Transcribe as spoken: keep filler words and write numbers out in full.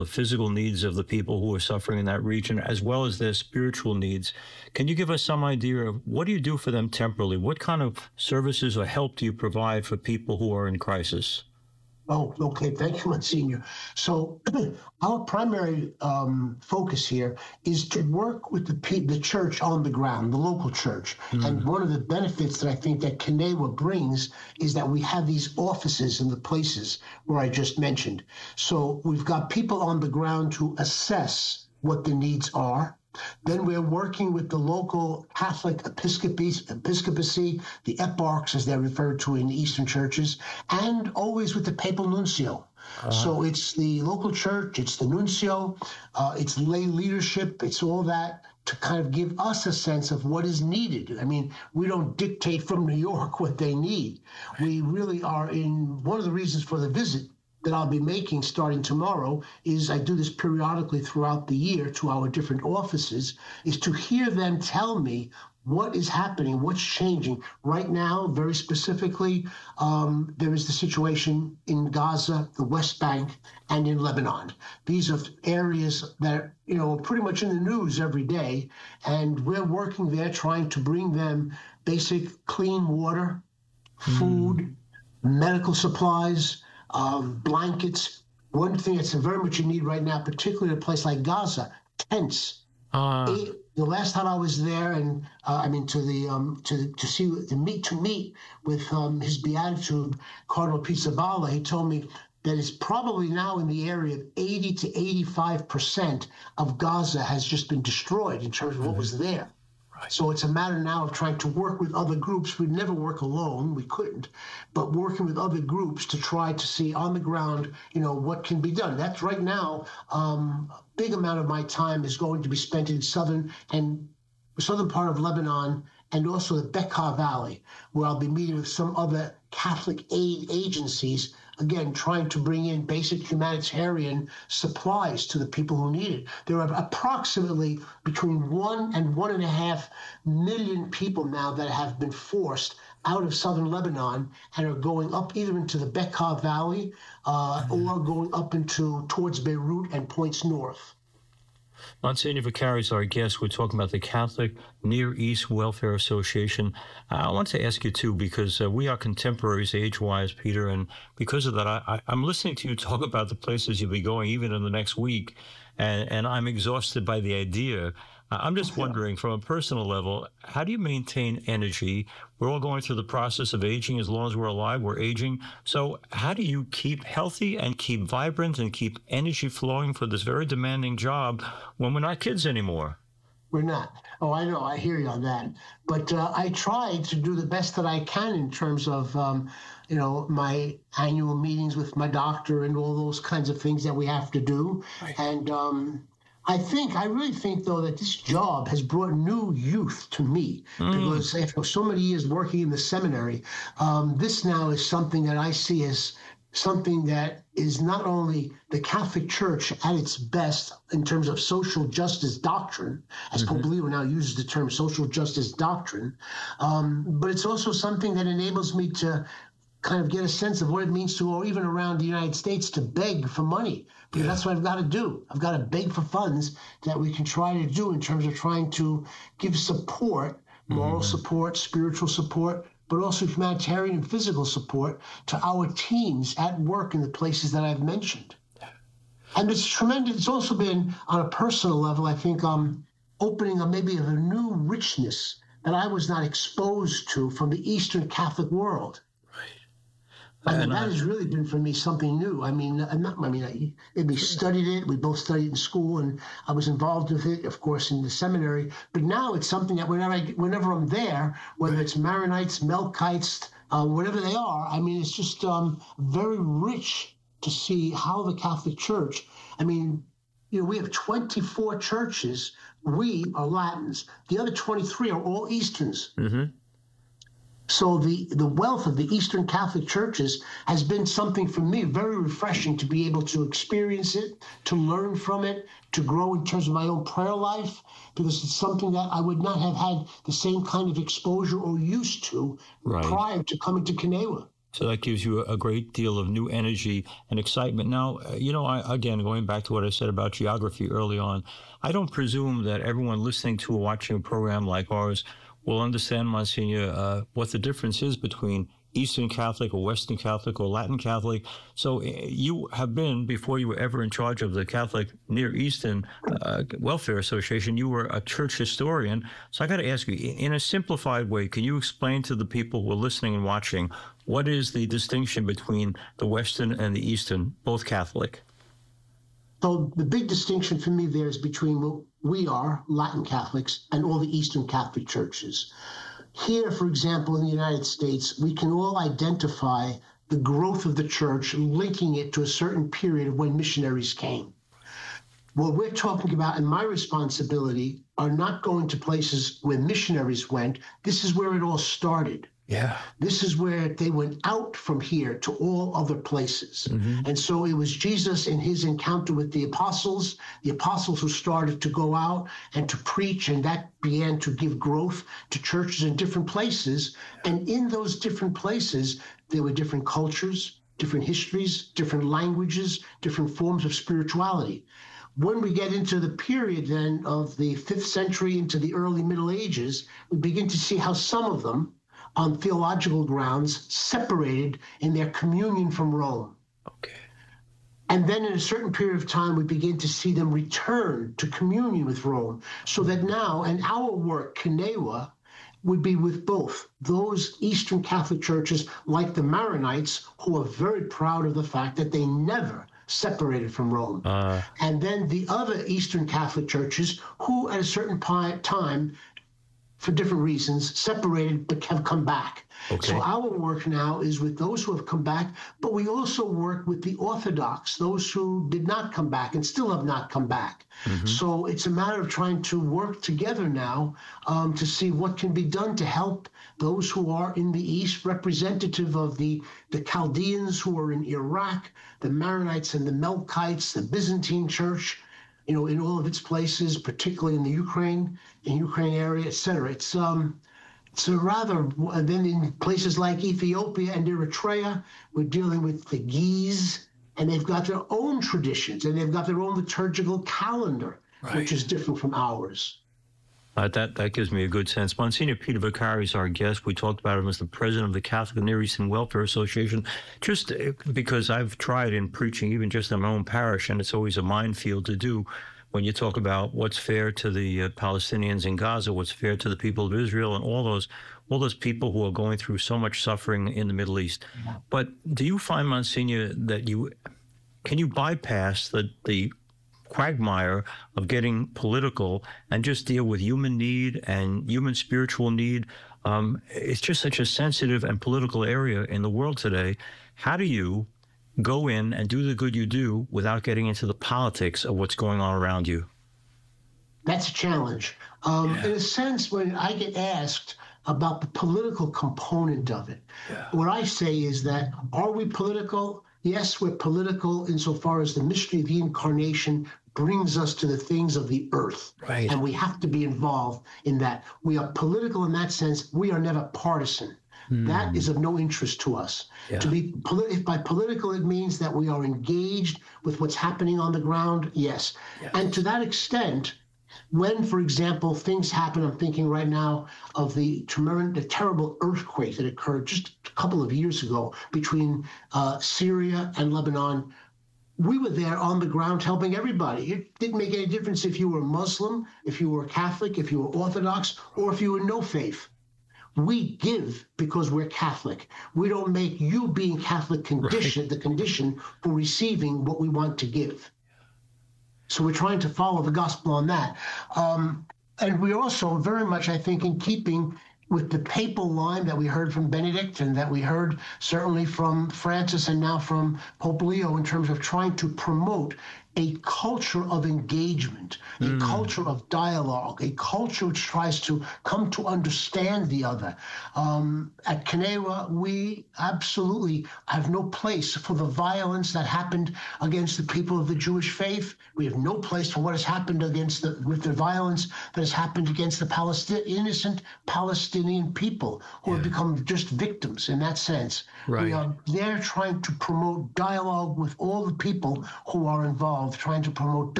the physical needs of the people who are suffering in that region, as well as their spiritual needs. Can you give us some idea of what do you do for them temporally? What kind of services or help do you provide for people who are in crisis? Oh, okay. Thank you, Monsignor. So our primary um, focus here is to work with the pe- the church on the ground, the local church. And Mm. one of the benefits that I think that Kanewa brings is that we have these offices in the places where I just mentioned. So we've got people on the ground to assess what the needs are. Then we're working with the local Catholic episcopacy, episcopacy, the eparchs, as they're referred to in the Eastern churches, and always with the papal nuncio. Uh, So it's the local church, it's the nuncio, uh, it's lay leadership, it's all that to kind of give us a sense of what is needed. I mean, we don't dictate from New York what they need. We really are in one of the reasons for the visit that I'll be making starting tomorrow is I do this periodically throughout the year to our different offices, is to hear them tell me what is happening, what's changing. Right now, very specifically, um, there is the situation in Gaza, the West Bank, and in Lebanon. These are areas that, you know, are pretty much in the news every day, and we're working there trying to bring them basic clean water, mm, food, medical supplies, um, blankets. One thing that's very much in need right now, particularly in a place like Gaza, tents. uh, Eight, the last time I was there, and uh, I mean to the um, to to see to meet to meet with um, His Beatitude Cardinal Pizzaballa, he told me that it's probably now in the area of eighty to eighty-five percent of Gaza has just been destroyed in terms of what was there. right. So it's a matter now of trying to work with other groups. We'd never work alone, we couldn't, but working with other groups to try to see on the ground, you know, what can be done. That's right now, um, a big amount of my time is going to be spent in southern and southern part of Lebanon and also the Bekaa Valley, where I'll be meeting with some other Catholic aid agencies, again, trying to bring in basic humanitarian supplies to the people who need it. There are approximately between one and one and a half million people now that have been forced out of southern Lebanon and are going up either into the Bekaa Valley uh, or going up into towards Beirut and points north. Monsignor Vicari is our guest. We're talking about the Catholic Near East Welfare Association. Uh, I want to ask you, too, because uh, we are contemporaries age-wise, Peter, and because of that, I, I, I'm listening to you talk about the places you'll be going even in the next week, and, and I'm exhausted by the idea. Uh, I'm just wondering, from a personal level, how do you maintain energy? We're all going through the process of aging. As long as we're alive, we're aging. So how do you keep healthy and keep vibrant and keep energy flowing for this very demanding job when we're not kids anymore? We're not. Oh, I know. I hear you on that. But uh, I try to do the best that I can in terms of, um, you know, my annual meetings with my doctor and all those kinds of things that we have to do. Right. And um, I think, I really think, though, that this job has brought new youth to me Mm. because after so many years working in the seminary, um, this now is something that I see as something that is not only the Catholic Church at its best in terms of social justice doctrine, as Mm-hmm. Pope Leo now uses the term social justice doctrine, um, but it's also something that enables me to kind of get a sense of what it means to go even around the United States to beg for money, because Yeah. that's what I've got to do. I've got to beg for funds that we can try to do in terms of trying to give support, moral Mm-hmm. support, spiritual support, but also humanitarian and physical support to our teams at work in the places that I've mentioned. And it's tremendous. It's also been on a personal level, I think, um, opening a maybe of a new richness that I was not exposed to from the Eastern Catholic world. I mean, And that uh, has really been for me something new. I mean, I'm not, I mean, I, we studied it. We both studied in school, and I was involved with it, of course, in the seminary. But now it's something that whenever I, whenever I'm there, whether it's Maronites, Melkites, uh, whatever they are, I mean, it's just um, very rich to see how the Catholic Church. I mean, you know, we have twenty-four churches. We are Latins. The other twenty-three are all Easterns. mhm. So the, the wealth of the Eastern Catholic churches has been something for me very refreshing to be able to experience it, to learn from it, to grow in terms of my own prayer life, because it's something that I would not have had the same kind of exposure or used to Right. prior to coming to Kanewa. So that gives you a great deal of new energy and excitement. Now, uh, you know, I, again, going back to what I said about geography early on, I don't presume that everyone listening to or watching a program like ours will understand, Monsignor, uh, what the difference is between Eastern Catholic or Western Catholic or Latin Catholic. So uh, you have been, before you were ever in charge of the Catholic Near Eastern uh, Welfare Association, you were a church historian. So I got to ask you, in a simplified way, can you explain to the people who are listening and watching, what is the distinction between the Western and the Eastern, both Catholic? So the big distinction for me there is between what we are, Latin Catholics, and all the Eastern Catholic churches. Here, for example, in the United States, we can all identify the growth of the church, linking it to a certain period of when missionaries came. What we're talking about, and my responsibility, are not going to places where missionaries went. This is where it all started. Yeah. This is where they went out from here to all other places. Mm-hmm. And so it was Jesus in his encounter with the apostles, the apostles who started to go out and to preach, and that began to give growth to churches in different places. And in those different places, there were different cultures, different histories, different languages, different forms of spirituality. When we get into the period then of the fifth century into the early Middle Ages, we begin to see how some of them, on theological grounds, separated in their communion from Rome. Okay. And then in a certain period of time, we begin to see them return to communion with Rome, so that now, and our work, Kenewa, would be with both those Eastern Catholic churches like the Maronites, who are very proud of the fact that they never separated from Rome. Uh, and then the other Eastern Catholic churches who at a certain pi- time, for different reasons, separated but have come back. Okay. So our work now is with those who have come back, but we also work with the Orthodox, those who did not come back and still have not come back. Mm-hmm. So it's a matter of trying to work together now um, to see what can be done to help those who are in the East, representative of the, the Chaldeans who are in Iraq, the Maronites and the Melkites, the Byzantine Church, you know, in all of its places, particularly in the Ukraine, in Ukraine area, et cetera. It's um, it's a rather, and then in places like Ethiopia and Eritrea, we're dealing with the Ge'ez, and they've got their own traditions, and they've got their own liturgical calendar, right, which is different from ours. Uh, that that gives me a good sense. Monsignor Peter Vicari is our guest. We talked about him as the president of the Catholic Near Eastern Welfare Association, just because I've tried in preaching, even just in my own parish, and it's always a minefield to do when you talk about what's fair to the uh, Palestinians in Gaza, what's fair to the people of Israel, and all those all those people who are going through so much suffering in the Middle East. Yeah. But do you find, Monsignor, that you can you bypass the the quagmire of getting political and just deal with human need and human spiritual need? Um, it's just such a sensitive and political area in the world today. How do you go in and do the good you do without getting into the politics of what's going on around you? That's a challenge. Um, yeah. In a sense, when I get asked about the political component of it, yeah. what I say is that, are we political? Yes, we're political insofar as the mystery of the incarnation brings us to the things of the earth. Right. And we have to be involved in that. We are political in that sense. We are never partisan. Mm. That is of no interest to us. Yeah. To be poli- if by political it means that we are engaged with what's happening on the ground, yes. yes. And to that extent, when, for example, things happen, I'm thinking right now of the, the terrible earthquake that occurred just a couple of years ago between uh, Syria and Lebanon. We were there on the ground helping everybody. It didn't make any difference if you were Muslim, if you were Catholic, if you were Orthodox, or if you were no faith. We give because we're Catholic. We don't make you being Catholic condition, right. the condition for receiving what we want to give. So we're trying to follow the gospel on that. Um, and we're also very much, I think, in keeping with the papal line that we heard from Benedict and that we heard certainly from Francis and now from Pope Leo in terms of trying to promote a culture of engagement, a Mm. culture of dialogue, a culture which tries to come to understand the other. Um, at Kenewa, we absolutely have no place for the violence that happened against the people of the Jewish faith. We have no place for what has happened against the with the violence that has happened against the Palestinian innocent Palestinian people who have become just victims in that sense. Right. We are there trying to promote dialogue with all the people who are involved, trying to promote